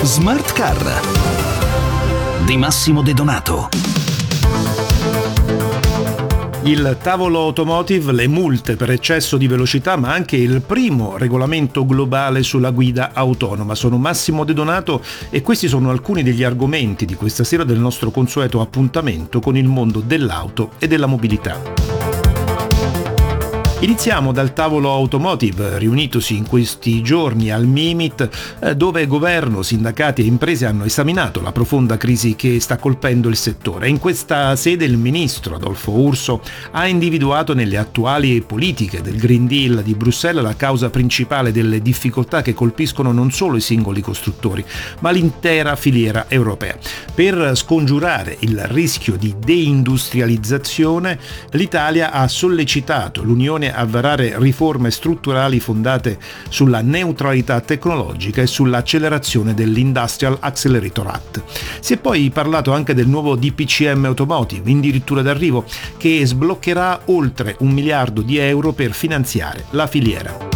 Smart Car di Massimo De Donato. Il tavolo automotive, le multe per eccesso di velocità, ma anche il primo regolamento globale sulla guida autonoma. Sono Massimo De Donato e questi sono alcuni degli argomenti di questa sera del nostro consueto appuntamento con il mondo dell'auto e della mobilità. Iniziamo dal tavolo automotive riunitosi in questi giorni al Mimit, dove governo, sindacati e imprese hanno esaminato la profonda crisi che sta colpendo il settore. In questa sede il ministro Adolfo Urso ha individuato nelle attuali politiche del Green Deal di Bruxelles la causa principale delle difficoltà che colpiscono non solo i singoli costruttori, ma l'intera filiera europea. Per scongiurare il rischio di deindustrializzazione, l'Italia ha sollecitato l'Unione a varare riforme strutturali fondate sulla neutralità tecnologica e sull'accelerazione dell'Industrial Accelerator Act. Si è poi parlato anche del nuovo DPCM Automotive, addirittura d'arrivo, che sbloccherà oltre 1 miliardo di euro per finanziare la filiera.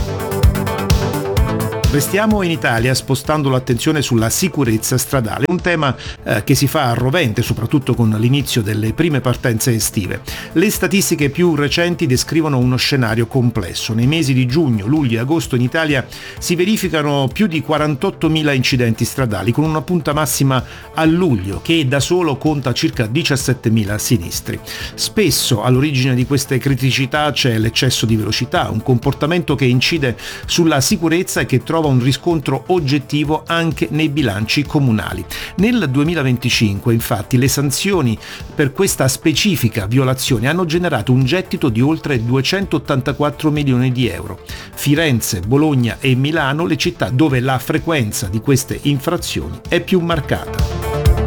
Restiamo in Italia spostando l'attenzione sulla sicurezza stradale, un tema che si fa rovente soprattutto con l'inizio delle prime partenze estive. Le statistiche più recenti descrivono uno scenario complesso. Nei mesi di giugno, luglio e agosto in Italia si verificano più di 48.000 incidenti stradali, con una punta massima a luglio che da solo conta circa 17.000 sinistri. Spesso all'origine di queste criticità c'è l'eccesso di velocità, un comportamento che incide sulla sicurezza e che trova un riscontro oggettivo anche nei bilanci comunali. Nel 2025, infatti, le sanzioni per questa specifica violazione hanno generato un gettito di oltre 284 milioni di euro. Firenze, Bologna e Milano, le città dove la frequenza di queste infrazioni è più marcata.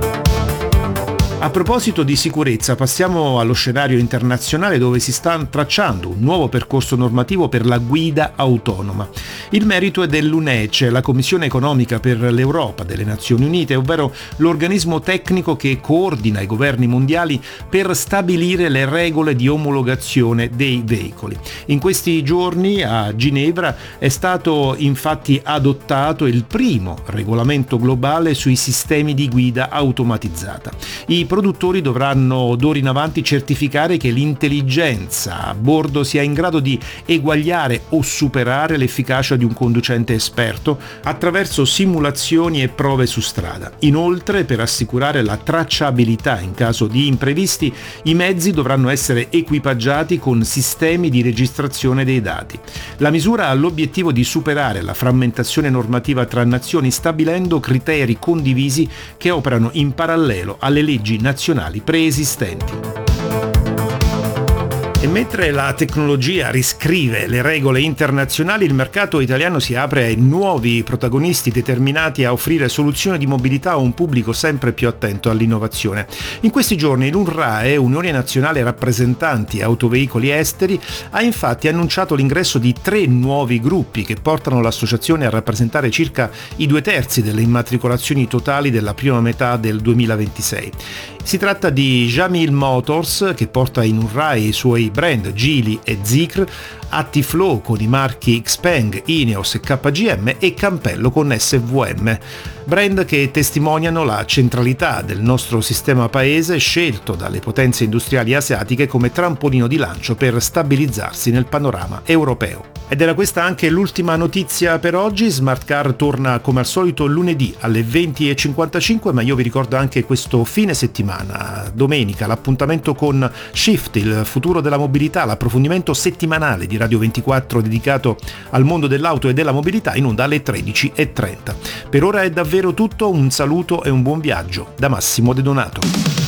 A proposito di sicurezza, passiamo allo scenario internazionale dove si sta tracciando un nuovo percorso normativo per la guida autonoma. Il merito è dell'UNECE, la Commissione Economica per l'Europa delle Nazioni Unite, ovvero l'organismo tecnico che coordina i governi mondiali per stabilire le regole di omologazione dei veicoli. In questi giorni a Ginevra è stato infatti adottato il primo regolamento globale sui sistemi di guida automatizzata. I produttori dovranno d'ora in avanti certificare che l'intelligenza a bordo sia in grado di eguagliare o superare l'efficacia di un conducente esperto attraverso simulazioni e prove su strada. Inoltre, per assicurare la tracciabilità in caso di imprevisti, i mezzi dovranno essere equipaggiati con sistemi di registrazione dei dati. La misura ha l'obiettivo di superare la frammentazione normativa tra nazioni, stabilendo criteri condivisi che operano in parallelo alle leggi nazionali preesistenti. E mentre la tecnologia riscrive le regole internazionali, il mercato italiano si apre ai nuovi protagonisti determinati a offrire soluzioni di mobilità a un pubblico sempre più attento all'innovazione. In questi giorni l'UNRAE, Unione Nazionale Rappresentanti Autoveicoli Esteri, ha infatti annunciato l'ingresso di 3 nuovi gruppi che portano l'associazione a rappresentare circa i 2/3 delle immatricolazioni totali della prima metà del 2026. Si tratta di Jamil Motors, che porta in UNRAE i suoi brand Geely e Zeekr, Attiflow con i marchi Xpeng, Ineos e KGM e Campello con SVM, brand che testimoniano la centralità del nostro sistema paese scelto dalle potenze industriali asiatiche come trampolino di lancio per stabilizzarsi nel panorama europeo. Ed era questa anche l'ultima notizia per oggi. Smart Car torna come al solito lunedì alle 20:55, ma io vi ricordo anche questo fine settimana, domenica, l'appuntamento con Shift, il futuro della mobilità, l'approfondimento settimanale di Radio 24 dedicato al mondo dell'auto e della mobilità, in onda alle 13:30. Per ora è davvero tutto, un saluto e un buon viaggio da Massimo De Donato.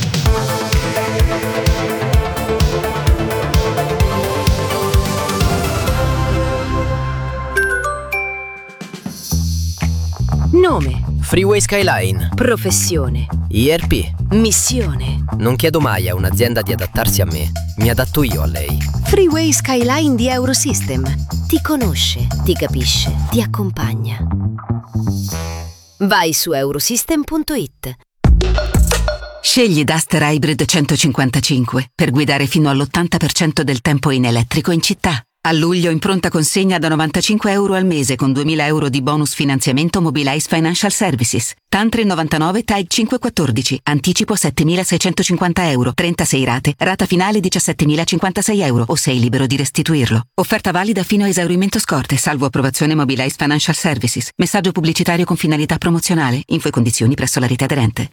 Nome: Freeway Skyline. professione, IRP. missione. Non chiedo mai a un'azienda di adattarsi a me, mi adatto io a lei. Freeway Skyline di Eurosystem. Ti conosce, ti capisce, ti accompagna. Vai su eurosystem.it. Scegli Duster Hybrid 155 per guidare fino all'80% del tempo in elettrico in città. A luglio in pronta consegna da €95 al mese con €2.000 di bonus finanziamento Mobilize Financial Services. TAN 399 TAG 514. Anticipo €7.650. 36 rate. Rata finale €17.056 o sei libero di restituirlo. Offerta valida fino a esaurimento scorte, salvo approvazione Mobilize Financial Services. Messaggio pubblicitario con finalità promozionale. Info e condizioni presso la rete aderente.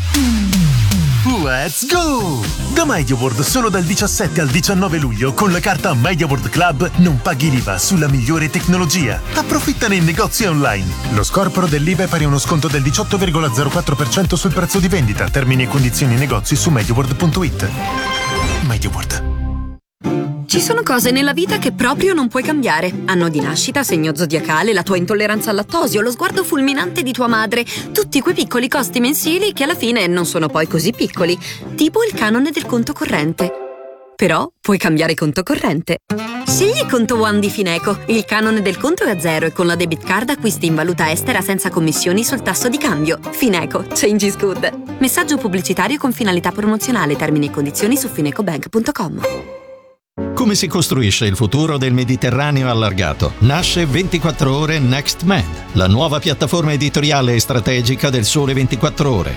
Let's go! Da MediaWorld solo dal 17 al 19 luglio con la carta MediaWorld Club non paghi l'IVA sulla migliore tecnologia. Approfitta nei negozi online. Lo scorporo dell'IVA è pari a uno sconto del 18,04% sul prezzo di vendita. Termini e condizioni negozi su MediaWorld.it. MediaWorld. Ci sono cose nella vita che proprio non puoi cambiare. Anno di nascita, segno zodiacale, la tua intolleranza al lattosio, lo sguardo fulminante di tua madre. Tutti quei piccoli costi mensili che alla fine non sono poi così piccoli. Tipo il canone del conto corrente. Però puoi cambiare conto corrente. Scegli Conto One di Fineco. Il canone del conto è a zero e con la debit card acquisti in valuta estera senza commissioni sul tasso di cambio. Fineco. Change is good. Messaggio pubblicitario con finalità promozionale. Termini e condizioni su finecobank.com. Come si costruisce il futuro del Mediterraneo allargato? Nasce 24 Ore Next Med, la nuova piattaforma editoriale e strategica del Sole 24 Ore.